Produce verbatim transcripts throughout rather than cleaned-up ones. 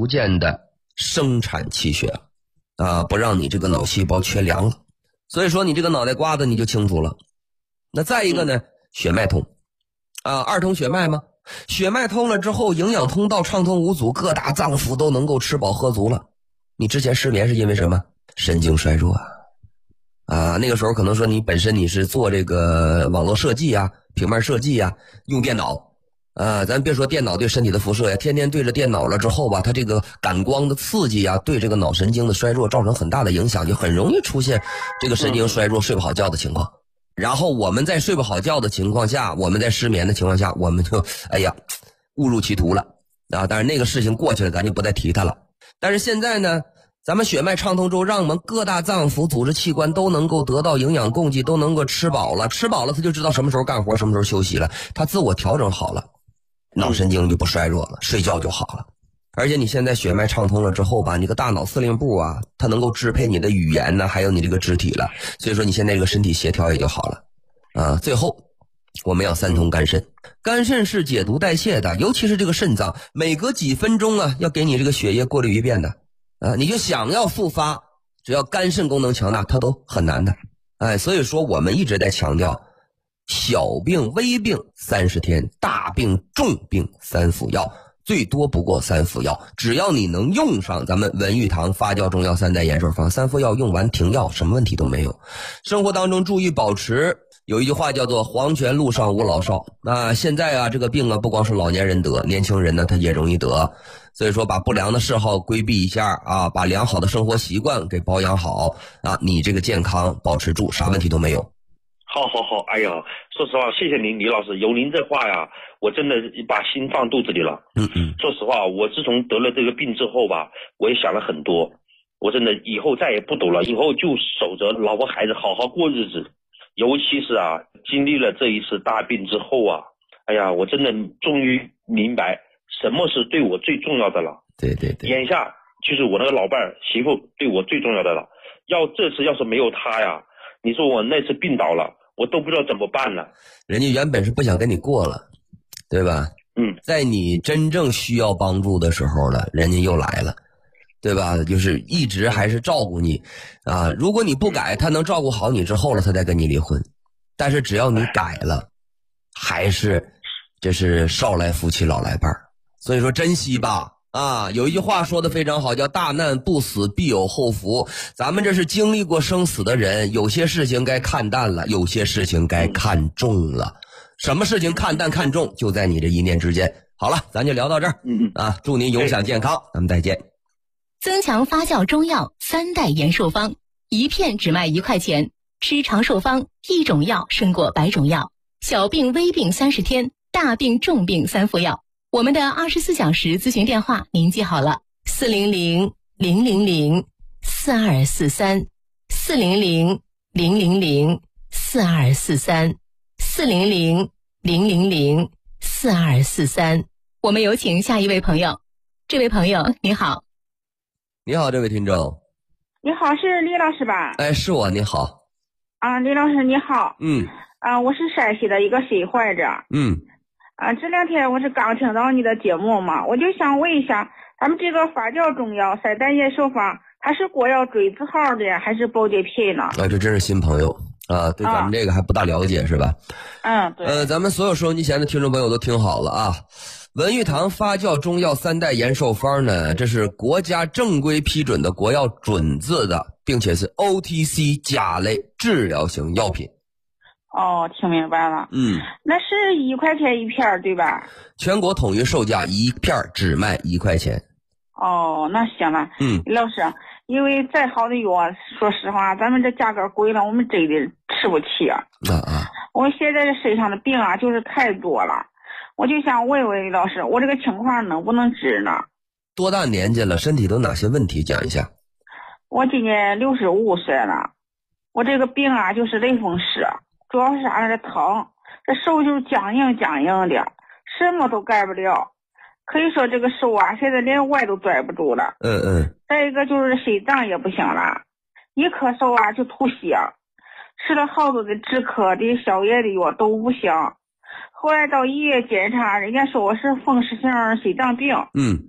逐渐的生产气血啊，不让你这个脑细胞缺粮了。所以说你这个脑袋瓜子你就清楚了。那再一个呢，血脉通啊，二通血脉吗？血脉通了之后，营养通道畅通无阻，各大脏腑都能够吃饱喝足了。你之前失眠是因为什么？神经衰弱啊。啊，那个时候可能说你本身你是做这个网络设计啊、平面设计啊，用电脑啊，咱别说电脑对身体的辐射呀，天天对着电脑了之后吧，它这个感光的刺激啊，对这个脑神经的衰弱造成很大的影响，就很容易出现这个神经衰弱、睡不好觉的情况。然后我们在睡不好觉的情况下，我们在失眠的情况下，我们就哎呀误入歧途了啊！但是那个事情过去了，咱就不再提它了。但是现在呢，咱们血脉畅通之后，让我们各大脏腑、组织器官都能够得到营养供给，都能够吃饱了，吃饱了他就知道什么时候干活，什么时候休息了，他自我调整好了，脑神经就不衰弱了，睡觉就好了。而且你现在血脉畅通了之后吧，你个大脑司令部啊，它能够支配你的语言呢，还有你这个肢体了，所以说你现在这个身体协调也就好了啊。最后我们要三通肝肾，肝肾是解毒代谢的，尤其是这个肾脏，每隔几分钟啊，要给你这个血液过滤一遍的啊。你就想要复发，只要肝肾功能强大，它都很难的。哎，所以说我们一直在强调，小病微病三十天，大病重病三服药。最多不过三服药，只要你能用上咱们文玉堂发酵中药三代延寿方，三副药用完停药，什么问题都没有。生活当中注意保持，有一句话叫做黄泉路上无老少。那现在啊，这个病啊，不光是老年人得，年轻人呢他也容易得。所以说把不良的嗜好规避一下啊，把良好的生活习惯给保养好啊，你这个健康保持住，啥问题都没有。 好好好，哎呀，说实话，谢谢您，李老师，有您这话呀，我真的把心放肚子里了。 嗯嗯， 说实话，我自从得了这个病之后吧，我也想了很多，我真的以后再也不赌了，以后就守着老婆孩子好好过日子。尤其是啊，经历了这一次大病之后啊，哎呀，我真的终于明白什么是对我最重要的了。 对对对， 眼下就是我那个老伴儿媳妇对我最重要的了。要这次要是没有她呀，你说我那次病倒了，我都不知道怎么办了。 人家原本是不想跟你过了，对吧？ 嗯， 在你真正需要帮助的时候了，人家又来了，对吧？就是一直还是照顾你啊。如果你不改，他能照顾好你之后了，他再跟你离婚。但是只要你改了，还是这是少来夫妻老来伴儿。所以说珍惜吧。啊，有一句话说的非常好，叫大难不死必有后福。咱们这是经历过生死的人，有些事情该看淡了，有些事情该看重了。什么事情看淡看重，就在你这一念之间。好了，咱就聊到这儿。 嗯啊，祝您永享健康，咱们再见。 增强发酵中药三代延寿方，一片只卖一块钱，吃长寿方，一种药胜过百种药。小病微病三十天，大病重病三副药。我们的二十四小时咨询电话您记好了，四零零零零零四二四三，四零零零零零四二四三，四零零零零零四二四三。我们有请下一位朋友。这位朋友你好。 你好，这位听众。 你好，是李老师吧？ 哎，是我，你好。 啊，李老师你好。 嗯。 啊，我是陕西的一个心患者。 嗯。 啊，这两天我是刚听到你的节目嘛，我就想问一下，咱们这个发酵中药三代延寿方，它是国药锥子号的还是保健品呢？ 啊，这真是新朋友啊，对咱们这个还不大了解、啊、是吧？ 嗯，对。 呃，咱们所有收音机前的听众朋友都听好了啊，文玉堂发酵中药三代延寿方呢，这是国家正规批准的国药准字的，并且是 O T C 甲类治疗型药品。 哦，听明白了。 嗯， 那是一块钱一片对吧？ 全国统一售价一片只卖一块钱。 哦，那行了。 嗯， 李老师，因为再好的药，说实话，咱们这价格贵了，我们真的吃不起啊。 啊啊！ 我现在这身上的病啊，就是太多了，我就想问问李老师，我这个情况能不能治呢？ 多大年纪了？身体都哪些问题？讲一下。 我今年六十五岁了，我这个病啊，就是类风湿。主要是啥呢？这疼，这手就是僵硬僵硬的，什么都干不了。可以说这个手啊，现在连歪都拽不住了。 嗯嗯。 再一个就是心脏也不行了，一咳嗽啊就吐血，吃了好多的止咳的、消炎的药都不行。后来到医院检查，人家说我是风湿性心脏病。 嗯。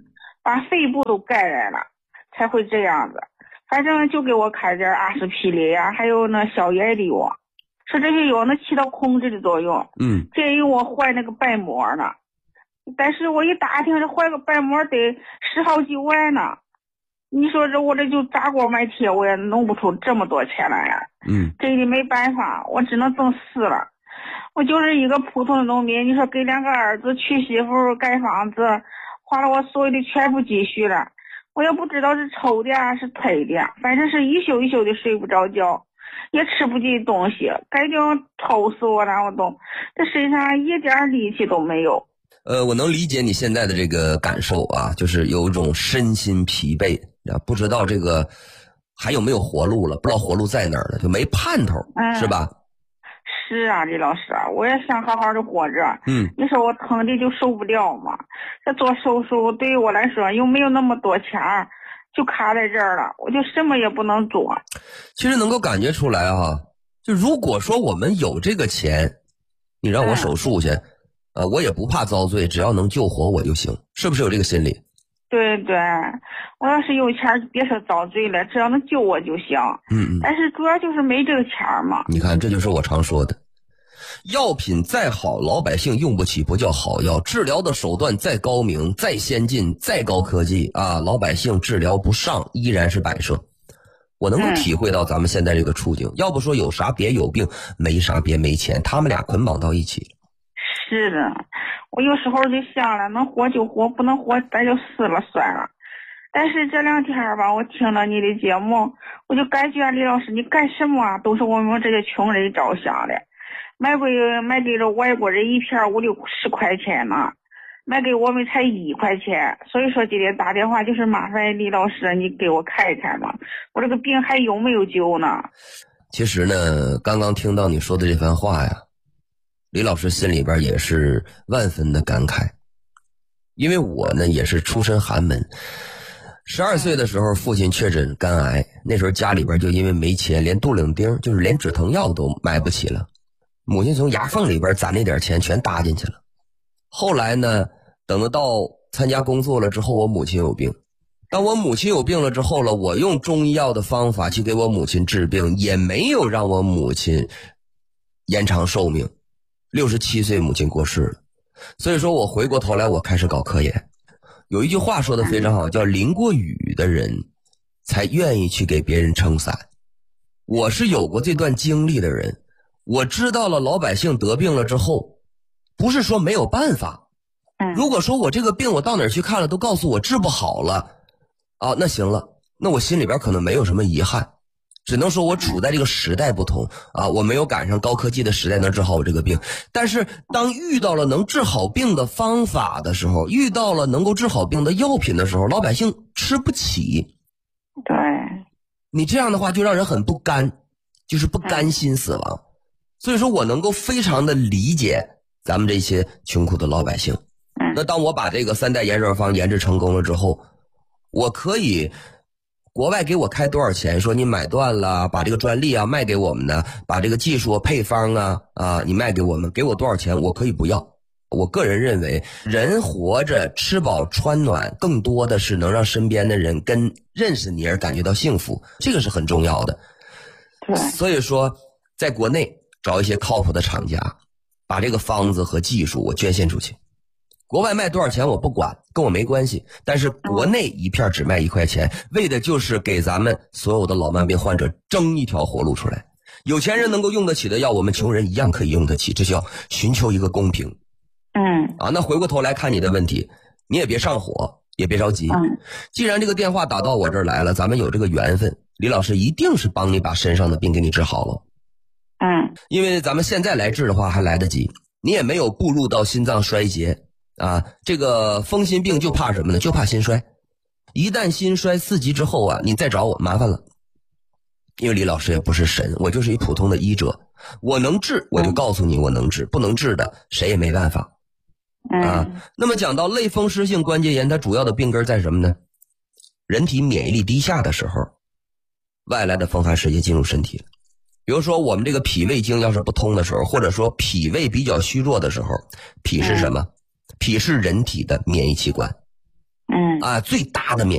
把肺部都感染了，才会这样子。反正就给我开点阿司匹林呀，还有那消炎的药，说这些药能起到控制的作用。 嗯， 建议我换那个瓣膜呢，但是我一打听，这换个瓣膜得十好几万呢。你说这我这就砸锅卖铁，我也弄不出这么多钱来呀。 嗯， 这里没办法，我只能等死了。我就是一个普通的农民，你说给两个儿子娶媳妇盖房子，花了我所有的全部积蓄了，我也不知道是抽的啊是推的，反正是一宿一宿的睡不着觉，也吃不进东西，感觉抽死我了，我都这身上一点力气都没有。 呃，我能理解你现在的这个感受啊，就是有一种身心疲惫，不知道这个还有没有活路了，不知道活路在哪儿了，就没盼头， 嗯、 是吧？ 是啊，李老师啊，我也想好好的活着。 嗯， 你说我疼的就受不了嘛，这做手术对于我来说又没有那么多钱，就卡在这儿了，我就什么也不能做。 其实能够感觉出来啊，就如果说我们有这个钱，你让我手术去。嗯呃，我也不怕遭罪，只要能救活我就行，是不是有这个心理？ 对对，我要是有钱，别说遭罪了，只要能救我就行。 嗯嗯。 但是主要就是没这个钱嘛。 你看，这就是我常说的，药品再好，老百姓用不起不叫好药；治疗的手段再高明、再先进、再高科技啊，老百姓治疗不上，依然是摆设。我能够体会到咱们现在这个处境，嗯、要不说有啥别有病，没啥别没钱，他们俩捆绑到一起。 是的，我有时候就想了，能活就活，不能活咱就死了算了。但是这两天吧，我听了你的节目，我就感觉李老师你干什么啊，都是我们这些穷人着想的。卖给卖给了外国人一片五六十块钱呢，卖给我们才一块钱。所以说今天打电话就是麻烦李老师你给我看一看嘛，我这个病还有没有救呢？ 其实呢，刚刚听到你说的这番话呀，李老师心里边也是万分的感慨，因为我呢也是出身寒门，十二岁的时候父亲确诊肝癌，那时候家里边就因为没钱，连杜冷丁就是连止疼药都买不起了，母亲从牙缝里边攒那点钱全搭进去了。后来呢，等到到参加工作了之后，我母亲有病，当我母亲有病了之后了，我用中医药的方法去给我母亲治病，也没有让我母亲延长寿命。六十七岁母亲过世了，所以说我回过头来我开始搞科研。有一句话说的非常好，叫淋过雨的人才愿意去给别人撑伞。我是有过这段经历的人，我知道了老百姓得病了之后，不是说没有办法。如果说我这个病我到哪儿去看了都告诉我治不好了啊，那行了，那我心里边可能没有什么遗憾。只能说我处在这个时代不同啊，我没有赶上高科技的时代能治好我这个病。但是当遇到了能治好病的方法的时候，遇到了能够治好病的药品的时候，老百姓吃不起。 对， 你这样的话就让人很不甘，就是不甘心死亡。所以说我能够非常的理解咱们这些穷苦的老百姓。那当我把这个三代延寿方研制成功了之后，我可以国外给我开多少钱，说你买断了，把这个专利啊卖给我们呢，把这个技术配方啊啊你卖给我们，给我多少钱我可以不要。我个人认为人活着吃饱穿暖，更多的是能让身边的人跟认识你而感觉到幸福，这个是很重要的。所以说在国内找一些靠谱的厂家，把这个方子和技术我捐献出去。国外卖多少钱我不管，跟我没关系，但是国内一片只卖一块钱，为的就是给咱们所有的老慢病患者争一条活路出来。有钱人能够用得起的药，我们穷人一样可以用得起，这叫寻求一个公平。 嗯啊，那回过头来看你的问题，你也别上火，也别着急。 嗯， 既然这个电话打到我这儿来了，咱们有这个缘分，李老师一定是帮你把身上的病给你治好了。 嗯， 因为咱们现在来治的话还来得及，你也没有步入到心脏衰竭。啊，这个风心病就怕什么呢？就怕心衰。一旦心衰四级之后啊，你再找我麻烦了。因为李老师也不是神，我就是一普通的医者，我能治我就告诉你我能治，不能治的谁也没办法。啊，那么讲到类风湿性关节炎，它主要的病根在什么呢？人体免疫力低下的时候，外来的风寒湿邪进入身体了。比如说我们这个脾胃经要是不通的时候，或者说脾胃比较虚弱的时候，脾是什么？脾是人体的免疫器官嗯啊，最大的免